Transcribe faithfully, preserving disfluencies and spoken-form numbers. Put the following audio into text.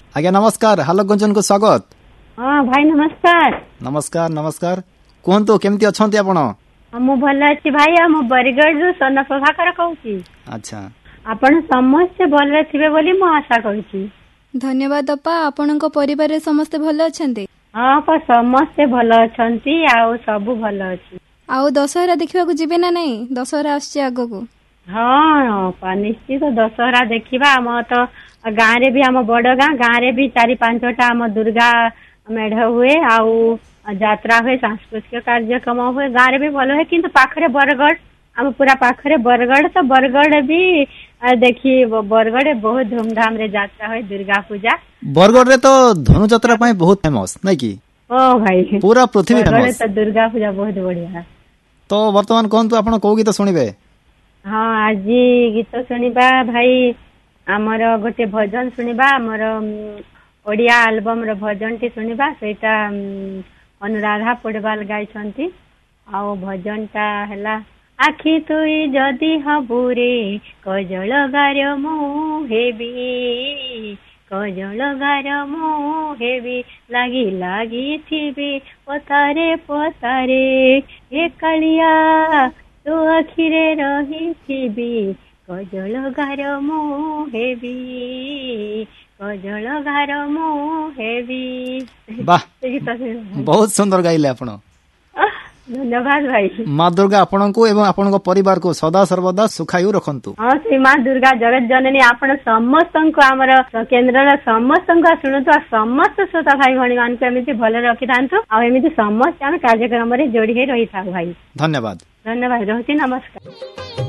आज्ञा नमस्कार हालो गुंजन को स्वागत। हाँ भाई नमस्कार। नमस्कार नमस्कार कहतु केमती अच्छा आपण? मु भल अच्छी भाई मु बरगढ़ सोना प्रभाकर कहूँ। अच्छा आपण समस्ते भल थे बोली मु आशा करुँची। धन्यवाद अपा आपणक परिवार समस्ते भल अछंती? हाँ पा समस्ते भल अछंती आउ सबु भल अछि। आउ दशहरा देखिबा को जिबे ना नहीं? दशहरा आछी आगो को। हाँ पा निश्चित दशहरा देखिबा। हम तो गाँव रे भी आम बड़ गाँ गाँव रे भी चारि पांचटा आम दुर्गा मेढ़ हुए आउ यात्रा हुए सांस्कृतिक कार्यक्रम हुए गाँव रे भी भल हुए किंतु पाखरे बरगढ़ आम पूरा पाखरे बरगढ़ तो बरगढ़ भी देखी बरगढ़ बहुत धूमधाम रे यात्रा हुए दुर्गा पूजा। बरगढ़ रे तो धनु यात्रा पाए बहुत फेमस नहीं कि? ओ भाई पूरा पृथ्वी फेमस तो दुर्गा पूजा बहुत बढ़िया। तो वर्तमान कहतु आपण को गीत सुनिबे? हाँ आज गीत सुनिबा भाई आमर गोटे भजन सुनिबा आमर ओडिया एल्बम रो भजन टी सुनिबा सेटा अनुराधा पौडवाल गाइछंती आउ भजन टा हैला आखि तुई जदि हबुरे कजल गार मु हेबी कजल गार मु हेबी लागी लागी थिबी पतारे पतारे हे कालिया तो आखिरे रही थिबी कजल गार मु हेबी कजल गार मु हेबी। वाह बहुत सुंदर गाइले आपण। धन्यवाद भाई। माँ दुर्गा आपण को एवं आपण परिवार को सदा सर्वदा सुखायु रखंतु। हाँ श्री माँ दुर्गा जगत जननी आपण समस्त को आमर केन्द्र समस्त को शुणुतु समस्त श्रोता भाई भणी मान को एमती भल रखि थांतु आ एमती समस्त आम कार्यक्रम रे जोड़ी रही था भाई। धन्यवाद। धन्यवाद रहुची नमस्कार।